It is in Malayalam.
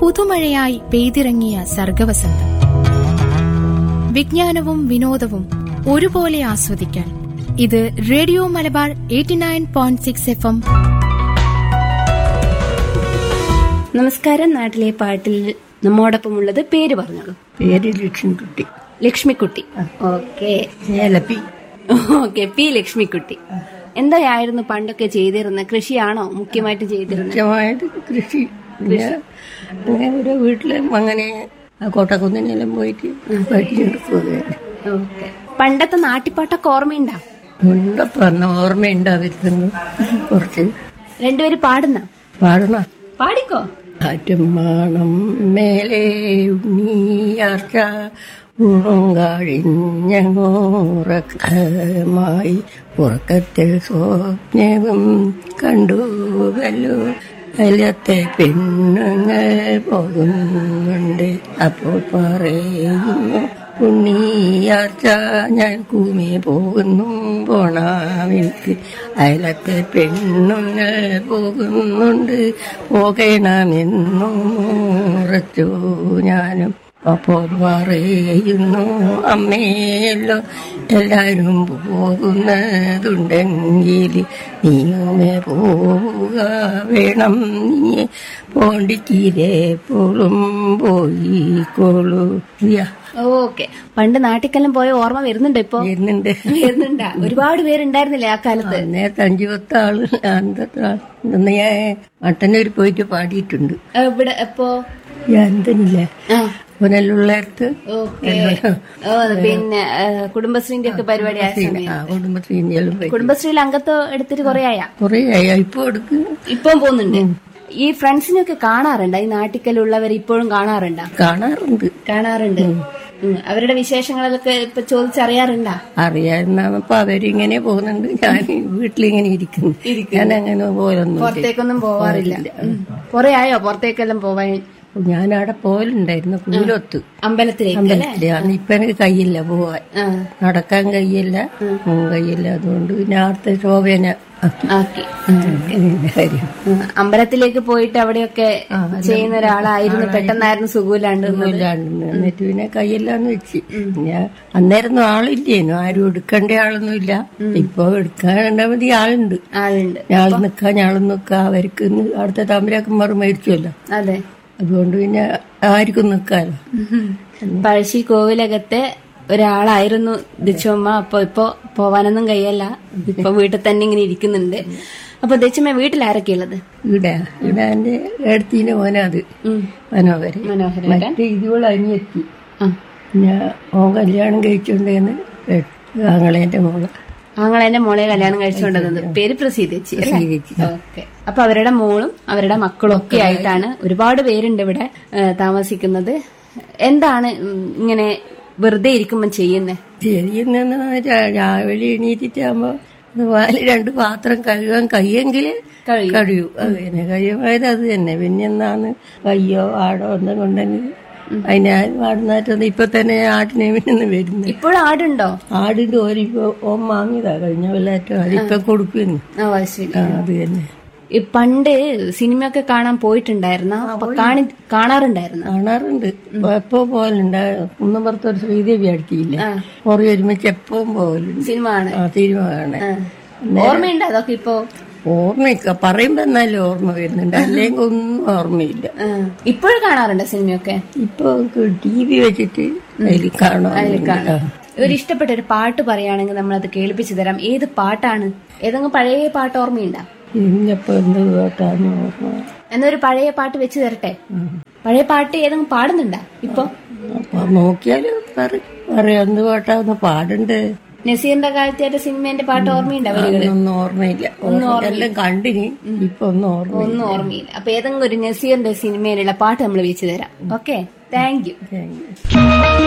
പുതുമഴയായി പെയ്തിറങ്ങിയ സർഗവസന്തം. വിജ്ഞാനവും വിനോദവും ഒരുപോലെ ആസ്വദിക്കാൻ ഇത് റേഡിയോ മലബാർ 89.6 FM. നമസ്കാരം. നാട്ടിലെ പാട്ടിൽ നമ്മോടൊപ്പമുള്ളത് പേര് പറഞ്ഞോളൂ. പേര് ലക്ഷ്മിക്കുട്ടി. ലക്ഷ്മിക്കുട്ടി. Okay P Lakshmikutty. എന്തായിരുന്നു പണ്ടൊക്കെ ചെയ്തിരുന്ന? കൃഷിയാണോ മുഖ്യമായിട്ട് ചെയ്തിരുന്നത്? മുഖ്യമായിട്ട് കൃഷി. അങ്ങനെ ഓരോ വീട്ടിലും അങ്ങനെ കോട്ടക്കുന്നിനെല്ലാം പോയിട്ട് പഠിച്ചെടുക്കുകയാണ്. ഓക്കെ. പണ്ടത്തെ നാട്ടിപ്പാട്ടൊക്കെ ഓർമ്മയുണ്ടോ? പറഞ്ഞ ഓർമ്മയുണ്ടാവുന്നു. കുറച്ച് രണ്ടുപേര് പാടണ പാടിക്കോ. കാറ്റുമാണം മേലെ ഉണ്ണിയാർച്ച ഉറങ്ങാഴിഞ്ഞോറക്കമായി ഉറക്കത്തെ സ്വപ്നവും കണ്ടുവല്ലോ. അതിലത്തെ പെണ്ണുങ്ങൾ പോകുന്നുണ്ട്. അപ്പോൾ പറയുന്നു ഉണ്ണിയാർച്ച ഞാൻ കൂമി പോകുന്നു പോണമെനിക്ക്. അയലത്തെ പെണ്ണുങ്ങൾ പോകുന്നുണ്ട് പോകണമെന്നും ഉറച്ചു ഞാനും. അപ്പോൾ പറയുന്നു അമ്മയല്ലോ എല്ലാരും പോകുന്നതുണ്ടെങ്കിൽ നീയുമേ പോവുക വേണം. നീ പോണ്ടിച്ചിരെപ്പോഴും പോയിക്കോളൂ. ഓക്കെ. പണ്ട് നാട്ടിക്കെല്ലാം പോയ ഓർമ്മ വരുന്നുണ്ടോ? ഇപ്പൊ വരുന്നുണ്ടാ? ഒരുപാട് പേരുണ്ടായിരുന്നില്ലേ ആ കാലത്ത്? നേരത്തെ 5-10 ആള് ഞാൻ മട്ടന്നൂർ പോയിട്ട് പാടിയിട്ടുണ്ട്. ഇവിടെ എപ്പോ? ഞാനില്ലേ പുനലുള്ളടുത്ത്. പിന്നെ കുടുംബശ്രീന്റെ ഒക്കെ പരിപാടി ആയ കുടുംബശ്രീയിൽ അംഗത്വം എടുത്തിട്ട് കുറേയായി. ഇപ്പൊ എടുക്കും. ഇപ്പം പോകുന്നുണ്ട്. ഈ ഫ്രണ്ട്സിനൊക്കെ കാണാറുണ്ട്? ഈ നാട്ടിക്കലുള്ളവർ ഇപ്പോഴും കാണാറുണ്ട്? അവരുടെ വിശേഷങ്ങളൊക്കെ ഇപ്പൊ ചോദിച്ചറിയാറുണ്ടോ? അറിയാവുന്നപ്പോ അവരിങ്ങനെ പോകുന്നുണ്ട്. ഞാൻ വീട്ടിലിങ്ങനെ ഇരിക്കുന്നു. ഞാൻ അങ്ങനെ പോലൊന്നും പുറത്തേക്കൊന്നും പോവാറില്ല. കൊറേ ആയോ പുറത്തേക്കെല്ലാം പോവാൻ? ഞാനവിടെ പോലുണ്ടായിരുന്നു കൂലൊത്ത് അമ്പലത്തിലേക്ക്. ഇപ്പൊ എനിക്ക് കയ്യില്ല പോവാൻ, നടക്കാൻ കയ്യില്ല, അതുകൊണ്ട് പിന്നെ അവിടുത്തെ ശോഭന ആക്കി. അമ്പലത്തിലേക്ക് പോയിട്ട് അവിടെയൊക്കെ ചെയ്യുന്ന ഒരാളായിരുന്നു. പെട്ടെന്നായിരുന്നു സുഖമില്ലാണ്ട്. എന്നിട്ട് പിന്നെ കയ്യില്ലാന്ന് വെച്ച് ഞാൻ അന്നേരം ആളില്ലേനു, ആരും എടുക്കേണ്ട ആളൊന്നും ഇല്ല. ഇപ്പൊ എടുക്കാൻ മതി ആളുണ്ട്. ഞാളും നിക്കാ ഞാളും നിക്കാ. അവർക്ക് അവിടുത്തെ തമ്പുരാക്കന്മാർ മേടിച്ചല്ലോ. അതെ. അതുകൊണ്ട് പിന്നെ ആർക്കും നിക്കാലോ. പഴശ്ശി കോവിലകത്തെ ഒരാളായിരുന്നു ദച്ചുമ്മ. അപ്പൊ ഇപ്പൊ പോവാനൊന്നും കഴിയല്ല. ഇപ്പൊ വീട്ടിൽ തന്നെ ഇങ്ങനെ ഇരിക്കുന്നുണ്ട്. അപ്പൊ ദച്ചുമ്മ വീട്ടിൽ ആരൊക്കെയുള്ളത്? ഇവിടെ എന്റെ ഏടത്തിന്റെ മോനത് മനോഹരൻ. മറ്റേ ഇതുപോലെ അനിയെത്തി. പിന്നെ ഓൻ കല്യാണം കഴിച്ചോണ്ടേന്ന് ആങ്ങളേന്റെ മോളെ കല്യാണം കഴിച്ചുകൊണ്ടത്. പേര് പ്രസീതേച്ചി. ഓക്കെ. അപ്പൊ അവരുടെ മോളും അവരുടെ മക്കളും ഒക്കെ ആയിട്ടാണ്. ഒരുപാട് പേരുണ്ട് ഇവിടെ താമസിക്കുന്നത്. എന്താണ് ഇങ്ങനെ വെറുതെ ഇരിക്കുമ്പോ ചെയ്യുന്നത്? രാവിലെ എണീറ്റിട്ടാകുമ്പോ 2 പാത്രം കഴുകാൻ കഴിയെങ്കിൽ കഴിയൂ. അത് തന്നെ കഴിയുമായത് അത് തന്നെ. പിന്നെ എന്നാണ് കയ്യോ ആടോ എന്തെങ്കിലും കൊണ്ടെങ്കിൽ അതിനാടുന്നാറ്റൊന്നും ഇപ്പൊ തന്നെ ആടിനെ പിന്നെ വരുന്നു. ഇപ്പോഴും ആടുണ്ടോ? ആടിന്റെ ഓം വാങ്ങിയതാ കഴിഞ്ഞ കൊല്ലാറ്റോ. അതിപ്പൊ കൊടുക്കുന്നു. അത് തന്നെ. പണ്ട് സിനിമയൊക്കെ കാണാൻ പോയിട്ടുണ്ടായിരുന്ന? കാണാറുണ്ട്. എപ്പോ പോലുണ്ട്. കുന്നപ്പുറത്തൊരു ശ്രീദേവി അടുത്തിയില്ല, കുറേ ഒരുമിച്ച് എപ്പോഴും പോലുണ്ട് സിനിമ കാണാൻ. ഓർമ്മയുണ്ട് അതൊക്കെ? ഇപ്പൊ ഓർമ്മ പറയുമ്പോ എന്നാലും ഓർമ്മ വരുന്നുണ്ട്, അല്ലെങ്കിൽ ഒന്നും ഓർമ്മയില്ല. ഇപ്പോഴും കാണാറുണ്ട് സിനിമയൊക്കെ? ഇപ്പൊ TV വെച്ചിട്ട് അതിൽ കാണാം. ഒരു ഇഷ്ടപ്പെട്ട ഒരു പാട്ട് പറയുകയാണെങ്കിൽ നമ്മളത് കേൾപ്പിച്ചു തരാം. ഏത് പാട്ടാണ്? ഏതെങ്കിലും പഴയ പാട്ട് ഓർമ്മയുണ്ടോ? ഇന്നിപ്പോ എന്ത് പാട്ടാണ് ഓർമ്മ? എന്നൊരു പഴയ പാട്ട് വെച്ച് തരട്ടെ. പഴയ പാട്ട് ഏതെങ്കിലും പാടുന്നുണ്ടോ ഇപ്പൊ? നോക്കിയാലും പറയാം എന്ത് പാട്ടാന്ന് പാടണ്ട്. നസീറിന്റെ കാലത്തെ സിനിമേന്റെ പാട്ട് ഓർമ്മയുണ്ടോ? ഒന്നും ഓർമ്മയില്ല. എല്ലാം കണ്ടിനി, ഇപ്പൊ ഒന്നും ഓർമ്മയില്ല. അപ്പൊ ഏതെങ്കിലും ഒരു നസീറിന്റെ സിനിമയിലുള്ള പാട്ട് നമ്മൾ വെച്ച് തരാം. Okay, thank you.